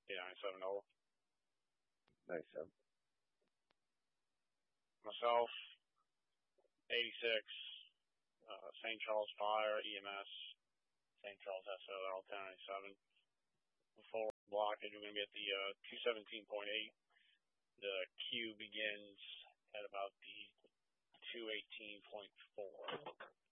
K97 over. 97. Myself, 86, St. Charles Fire, EMS, St. Charles SO, they're all 1097. Before blockage, we're going to be at the 217.8. The queue begins at about the 218.4.